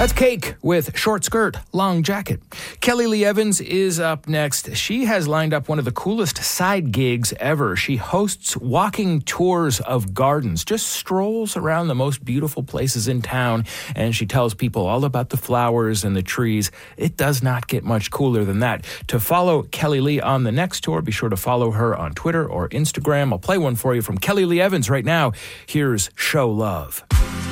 That's Cake with Short Skirt, Long Jacket. Kelly Lee Evans is up next. She has lined up one of the coolest side gigs ever. She hosts walking tours of gardens, just strolls around the most beautiful places in town, and she tells people all about the flowers and the trees. It does not get much cooler than that. To follow Kelly Lee on the next tour, be sure to follow her on Twitter or Instagram. I'll play one for you from Kelly Lee Evans right now. Here's Show Love.